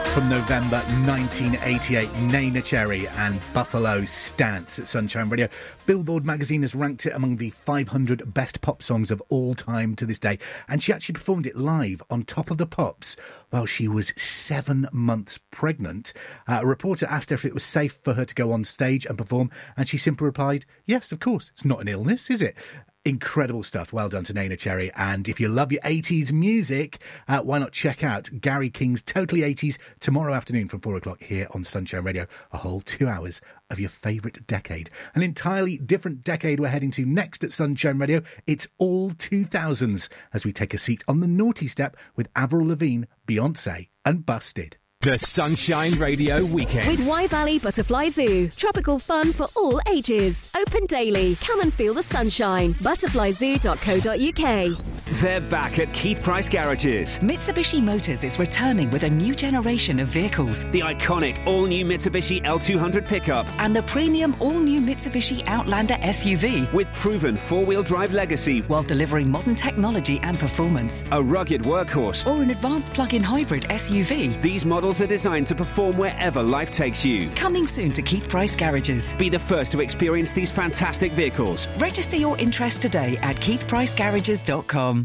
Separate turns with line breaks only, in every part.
from November 1988, Neneh Cherry and Buffalo Stance at Sunshine Radio. Billboard magazine has ranked it among the 500 best pop songs of all time to this day, and she actually performed it live on Top of the Pops while she was 7 months pregnant. A reporter asked her if it was safe for her to go on stage and perform, and she simply replied, yes, of course, it's not an illness, is it? Incredible stuff. Well done to Neneh Cherry. And if you love your 80s music, why not check out Gary King's Totally 80s tomorrow afternoon from 4 o'clock here on Sunshine Radio. A whole 2 hours of your favourite decade. An entirely different decade we're heading to next at Sunshine Radio. It's all 2000s as we take a seat on the naughty step with Avril Lavigne, Beyonce and Busted.
The Sunshine Radio Weekend.
With Y Valley Butterfly Zoo. Tropical fun for all ages. Open daily. Come and feel the sunshine. Butterflyzoo.co.uk.
They're back at Keith Price Garages.
Mitsubishi Motors is returning with a new generation of vehicles.
The iconic all-new Mitsubishi L200 pickup.
And the premium all-new Mitsubishi Outlander SUV.
With proven four-wheel drive legacy.
While delivering modern technology and performance.
A rugged workhorse.
Or an advanced plug-in hybrid SUV.
These models are designed to perform wherever life takes you.
Coming soon to Keith Price Garages.
Be the first to experience these fantastic vehicles.
Register your interest today at keithpricegarages.com.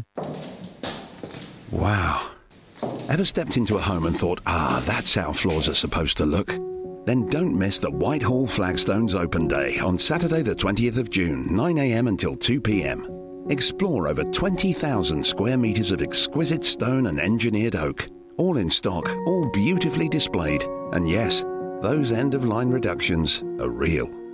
Wow. Ever stepped into a home and thought, that's how floors are supposed to look? Then don't miss the Whitehall Flagstones Open Day on Saturday the 20th of June, 9 a.m. until 2 p.m. Explore over 20,000 square metres of exquisite stone and engineered oak. All in stock, all beautifully displayed. And yes, those end-of-line reductions are real.